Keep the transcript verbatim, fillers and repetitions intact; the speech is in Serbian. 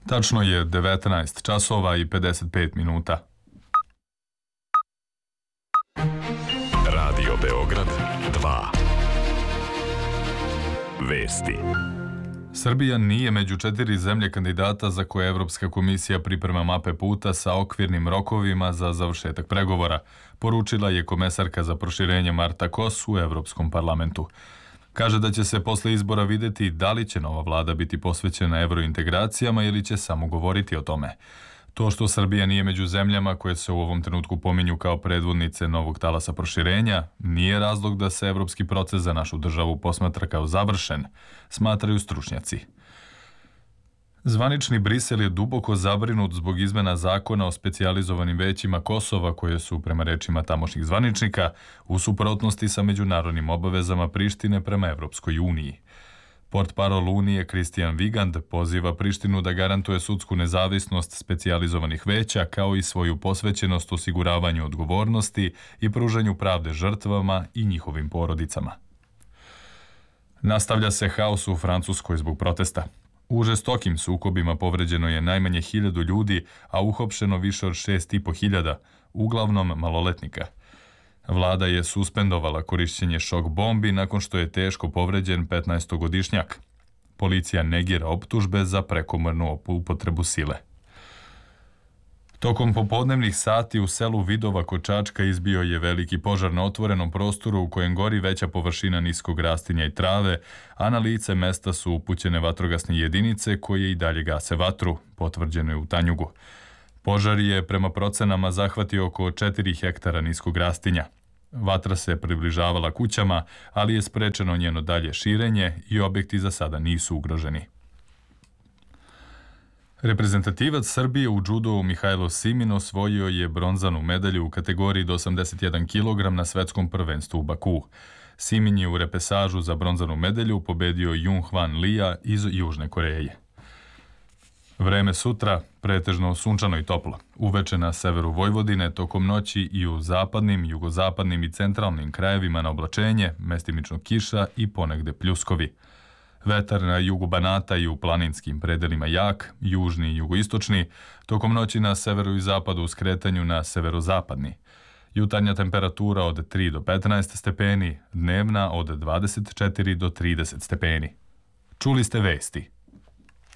Tačno je devetnaest časova i pedeset pet minuta. Radio Beograd dva. Vesti. Srbija nije među četiri zemlje kandidata za koje Evropska komisija priprema mape puta sa okvirnim rokovima za završetak pregovora, poručila je komesarka za proširenje Marta Kos u Evropskom parlamentu. Kaže da će se posle izbora videti da li će nova vlada biti posvećena evrointegracijama ili će samo govoriti o tome. To što Srbija nije među zemljama koje se u ovom trenutku pominju kao predvodnice novog talasa proširenja nije razlog da se evropski proces za našu državu posmatra kao završen, smatraju stručnjaci. Zvanični Brisel je duboko zabrinut zbog izmena zakona o specijalizovanim većima Kosova koje su, prema rečima tamošnjih zvaničnika, u suprotnosti sa međunarodnim obavezama Prištine prema Evropskoj uniji. Portparol Unije Kristijan Vigand poziva Prištinu da garantuje sudsku nezavisnost specijalizovanih veća kao i svoju posvećenost osiguravanju odgovornosti i pružanju pravde žrtvama i njihovim porodicama. Nastavlja se haos u Francuskoj zbog protesta. U žestokim sukobima povređeno je najmanje hiljadu ljudi, a uhopšeno više od šest i po hiljada, uglavnom maloletnika. Vlada je suspendovala korišćenje šok bombi nakon što je teško povređen petnaestogodišnjak. Policija negira optužbe za prekomernu upotrebu sile. Tokom popodnevnih sati u selu Vidova kod Čačka izbio je veliki požar na otvorenom prostoru u kojem gori veća površina niskog rastinja i trave, a na lice mesta su upućene vatrogasne jedinice koje i dalje gase vatru, potvrđeno je u Tanjugu. Požar je prema procenama zahvatio oko četiri hektara niskog rastinja. Vatra se približavala kućama, ali je sprečeno njeno dalje širenje i objekti za sada nisu ugroženi. Reprezentativac Srbije u džudu Mihajlo Simin osvojio je bronzanu medalju u kategoriji do osamdeset jedan kilogram na svetskom prvenstvu u Bakuu. Simin je u repesažu za bronzanu medalju pobedio Jung Hwan Lija iz Južne Koreje. Vreme sutra pretežno sunčano i toplo. Uveče na severu Vojvodine, tokom noći i u zapadnim, jugozapadnim i centralnim krajevima na oblačenje, mestimično kiša i ponegde pljuskovi. Vetar na jugu Banata i u planinskim predelima jak, južni i jugoistočni, tokom noći na severu i zapadu u skretanju na severozapadni. Jutarnja temperatura od tri do petnaest stepeni, dnevna od dvadeset četiri do trideset stepeni. Čuli ste vesti.